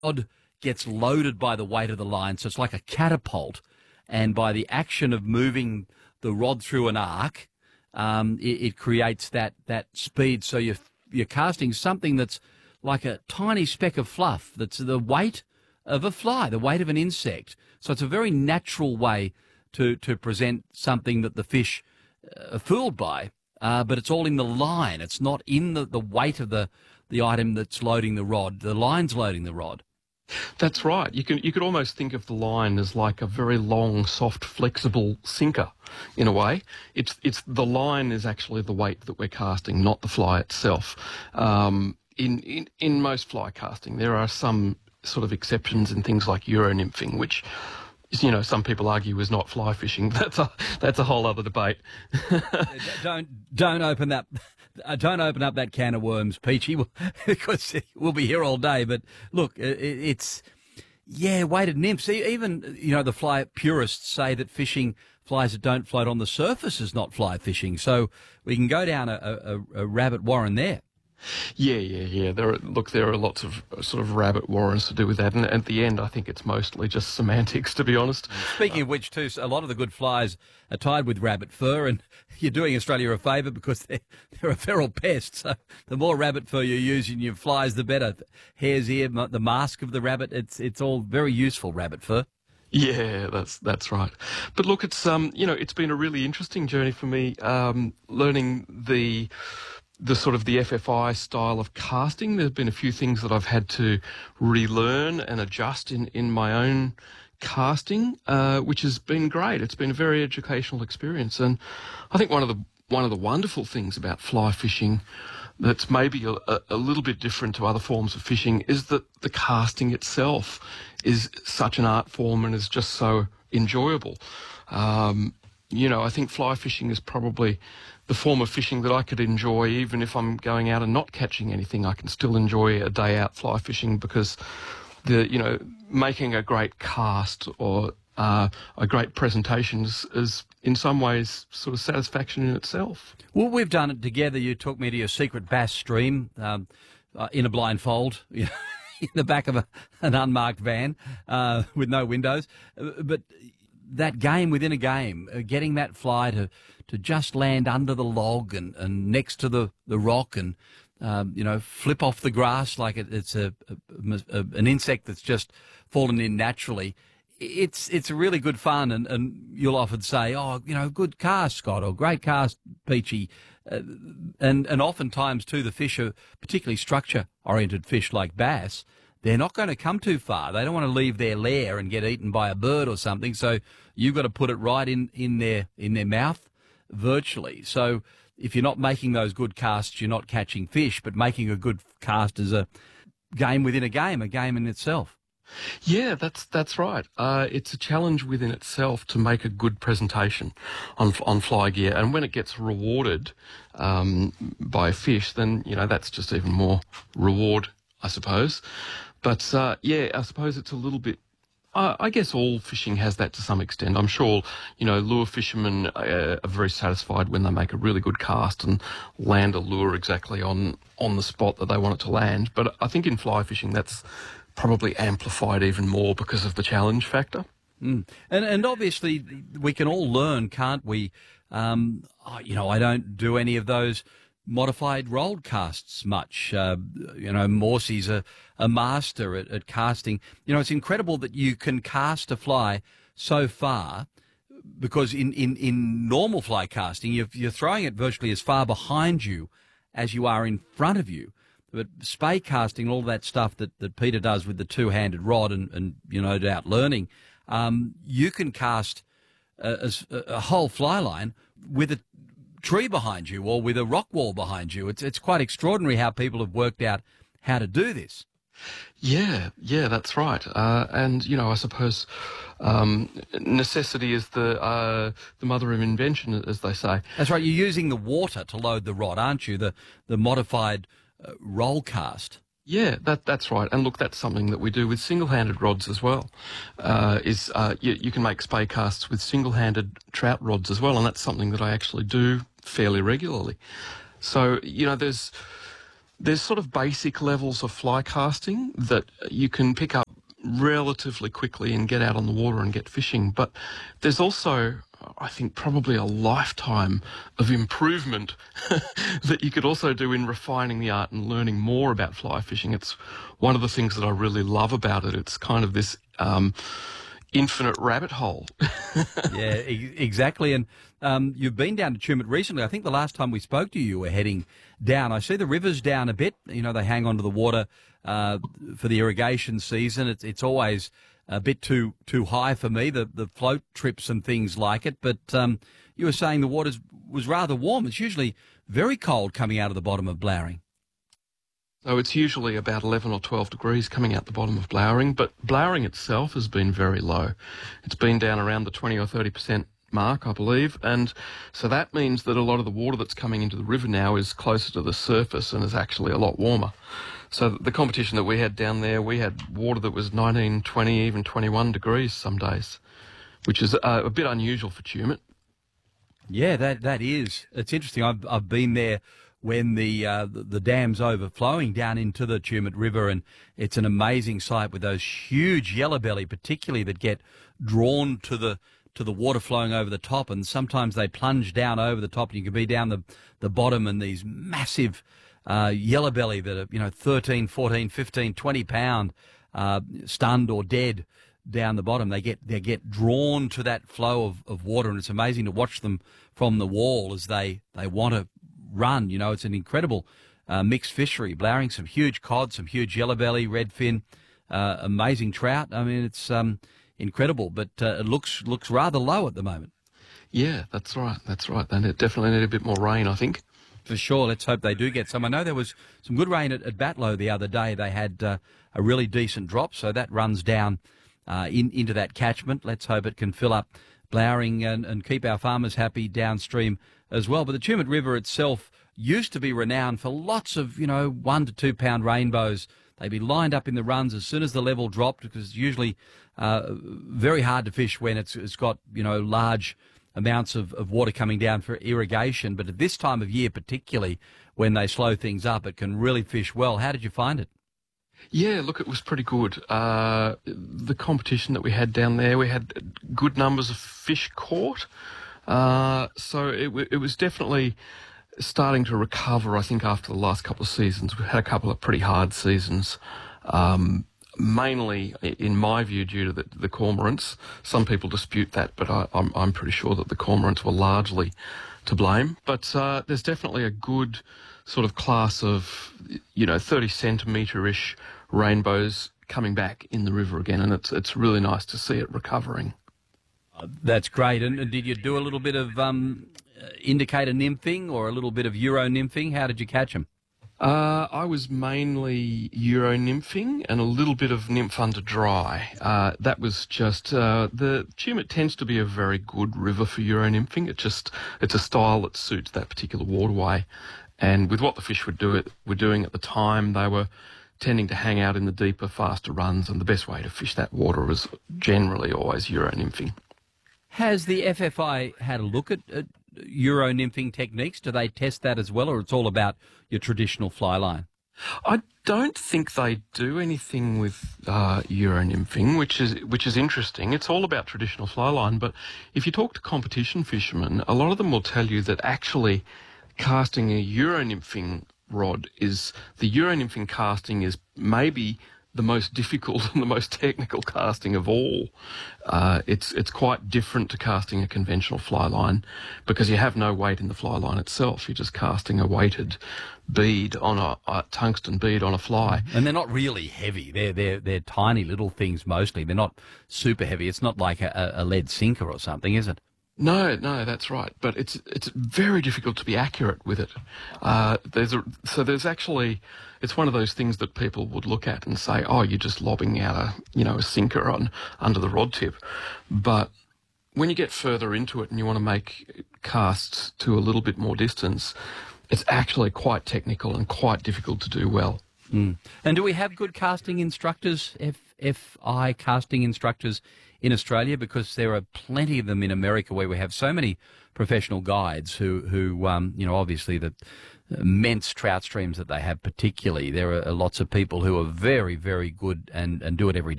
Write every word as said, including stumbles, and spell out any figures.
rod gets loaded by the weight of the line, so it's like a catapult, and by the action of moving the rod through an arc, um, it, it creates that, that speed. So you're, you're casting something that's like a tiny speck of fluff that's the weight of a fly, the weight of an insect. So it's a very natural way to, to present something that the fish are fooled by, uh, but it's all in the line. It's not in the, the weight of the, the item that's loading the rod. The line's loading the rod. That's right. You can you could almost think of the line as like a very long, soft, flexible sinker, in a way. It's it's the line is actually the weight that we're casting, not the fly itself. Um, in, in in most fly casting, there are some sort of exceptions in things like Euro-nymphing, which, you know, some people argue is not fly fishing. That's a that's a whole other debate. don't don't open that. Uh, don't open up that can of worms, Peachy, because we'll be here all day. But look, it, it's, yeah, weighted nymphs. Even, you know, the fly purists say that fishing flies that don't float on the surface is not fly fishing. So we can go down a, a, a rabbit warren there. Yeah, yeah, yeah. There are, look, there are lots of uh, sort of rabbit warrens to do with that. And at the end, I think it's mostly just semantics, to be honest. Speaking of which, too, a lot of the good flies are tied with rabbit fur, and you're doing Australia a favour because they're, they're a feral pest. So the more rabbit fur you use in your flies, the better. Hare's ear, the mask of the rabbit, it's it's all very useful, rabbit fur. Yeah, that's that's right. But look, it's um, you know, it's been a really interesting journey for me, um, learning the. the sort of the F F I style of casting. There's been a few things that I've had to relearn and adjust in, in my own casting, uh, which has been great. It's been a very educational experience. And I think one of the one of the wonderful things about fly fishing that's maybe a, a little bit different to other forms of fishing is that the casting itself is such an art form and is just so enjoyable. Um, you know, I think fly fishing is probably the form of fishing that I could enjoy even if I'm going out and not catching anything. I can still enjoy a day out fly fishing because the, you know, making a great cast or uh, a great presentation is, is in some ways sort of satisfaction in itself. Well, we've done it together. You took me to your secret bass stream um, uh, in a blindfold, you know, in the back of a, an unmarked van uh, with no windows. Uh, but that game within a game, uh, getting that fly to, to just land under the log and, and next to the, the rock and, um, you know, flip off the grass like it, it's a, a, a an insect that's just fallen in naturally. It's it's really good fun, and, and you'll often say, oh, you know, good cast, Scott, or great cast, Peachy. Uh, and, and oftentimes, too, the fish are particularly structure-oriented fish like bass. They're not going to come too far. They don't want to leave their lair and get eaten by a bird or something. So you've got to put it right in, in their in their mouth, virtually. So if you're not making those good casts, you're not catching fish. But making a good cast is a game within a game, a game in itself. Yeah, that's that's right. Uh, it's a challenge within itself to make a good presentation on on fly gear, and when it gets rewarded um, by a fish, then you know that's just even more reward, I suppose. But uh, yeah, I suppose it's a little bit. Uh, I guess all fishing has that to some extent. I'm sure, you know, lure fishermen uh, are very satisfied when they make a really good cast and land a lure exactly on on the spot that they want it to land. But I think in fly fishing, that's probably amplified even more because of the challenge factor. Mm. And and obviously we can all learn, can't we? Um, you know, I don't do any of those modified rolled casts much. Uh, you know, Morsey's a, a master at, at casting. You know, it's incredible that you can cast a fly so far because in, in, in normal fly casting, you're, you're throwing it virtually as far behind you as you are in front of you. But spay casting, all that stuff that, that Peter does with the two-handed rod and, and you know, no doubt learning, um, you can cast a, a, a whole fly line with a tree behind you or with a rock wall behind you. It's it's quite extraordinary how people have worked out how to do this. Yeah, yeah, that's right. Uh, and, you know, I suppose um, necessity is the uh, the mother of invention, as they say. That's right. You're using the water to load the rod, aren't you? The, the modified uh, roll cast. Yeah, that that's right. And look, that's something that we do with single-handed rods as well. Uh, is uh, you, you can make spay casts with single-handed trout rods as well, and that's something that I actually do fairly regularly. So, you know, there's there's sort of basic levels of fly casting that you can pick up relatively quickly and get out on the water and get fishing. But there's also, I think, probably a lifetime of improvement that you could also do in refining the art and learning more about fly fishing. It's one of the things that I really love about it. It's kind of this um, infinite rabbit hole. Yeah, e- exactly. And um, you've been down to Tumut recently. I think the last time we spoke to you, you were heading down. I see the river's down a bit. You know, they hang onto the water uh, for the irrigation season. It's it's always a bit too too high for me, the the float trips and things like it. But um, you were saying the water was rather warm. It's usually very cold coming out of the bottom of Blowering. So it's usually about eleven or twelve degrees coming out the bottom of Blowering, but Blowering itself has been very low. It's been down around the twenty or thirty percent mark, I believe, and so that means that a lot of the water that's coming into the river now is closer to the surface and is actually a lot warmer. So the competition that we had down there, we had water that was nineteen, twenty, even twenty-one degrees some days, which is uh, a bit unusual for Tumut. Yeah, that that is. It's interesting. I've I've been there when the uh, the, the dam's overflowing down into the Tumut River, and it's an amazing sight with those huge yellowbelly, particularly, that get drawn to the to the water flowing over the top, and sometimes they plunge down over the top, and you can be down the the bottom, and these massive uh, yellowbelly that are, you know, thirteen, fourteen, fifteen, twenty pound, uh, stunned or dead down the bottom. They get they get drawn to that flow of, of water, and it's amazing to watch them from the wall as they, they want to run. You know, it's an incredible uh, mixed fishery. Blowering, some huge cod, some huge yellowbelly, redfin, uh, amazing trout. I mean, it's um, incredible, but uh, it looks looks rather low at the moment. Yeah, that's right. That's right. They need- definitely need a bit more rain, I think. For sure. Let's hope they do get some. I know there was some good rain at, at Batlow the other day. They had uh, a really decent drop, so that runs down uh, in, into that catchment. Let's hope it can fill up Blowering and, and keep our farmers happy downstream as well. But the Tumut River itself used to be renowned for lots of, you know, one to two pound rainbows. They'd be lined up in the runs as soon as the level dropped, because it's usually uh, very hard to fish when it's it's got, you know, large amounts of, of water coming down for irrigation. But at this time of year, particularly when they slow things up, it can really fish well. How did you find it? Yeah, look, it was pretty good. Uh, the competition that we had down there, we had good numbers of fish caught. Uh, so it, w- it was definitely starting to recover, I think, after the last couple of seasons. We've had a couple of pretty hard seasons, um, mainly, in my view, due to the, the cormorants. Some people dispute that, but I, I'm, I'm pretty sure that the cormorants were largely to blame. But uh, there's definitely a good sort of class of, you know, thirty centimetre-ish rainbows coming back in the river again, and it's it's really nice to see it recovering. That's great. And, and did you do a little bit of um, indicator nymphing or a little bit of Euro nymphing? How did you catch them? Uh, I was mainly Euro nymphing and a little bit of nymph under dry. Uh, that was just, uh, the Tumut tends to be a very good river for Euro nymphing. It just, it's a style that suits that particular waterway. And with what the fish were, do it, were doing at the time, they were tending to hang out in the deeper, faster runs, and the best way to fish that water was generally always Euro nymphing. Has the F F I had a look at, at Euro nymphing techniques? Do they test that as well, or it's all about your traditional fly line? I don't think they do anything with uh, Euro nymphing, which is which is interesting. It's all about traditional fly line, but if you talk to competition fishermen, a lot of them will tell you that actually casting a Euro nymphing rod is the Euro nymphing casting is maybe the most difficult and the most technical casting of all. Uh, it's it's quite different to casting a conventional fly line because you have no weight in the fly line itself. You're just casting a weighted bead on a, a tungsten bead on a fly. And they're not really heavy. They're they're they're tiny little things mostly. They're not super heavy. It's not like a, a lead sinker or something, is it? No, no, that's right. But it's it's very difficult to be accurate with it. Uh, there's a, so there's actually, it's one of those things that people would look at and say, oh, you're just lobbing out a, you know, a sinker on under the rod tip. But when you get further into it and you want to make casts to a little bit more distance, it's actually quite technical and quite difficult to do well. Mm. And do we have good casting instructors, F F I casting instructors in Australia? Because there are plenty of them in America, where we have so many professional guides who, who um, you know, obviously the immense trout streams that they have particularly. There are lots of people who are very, very good and, and do it every day.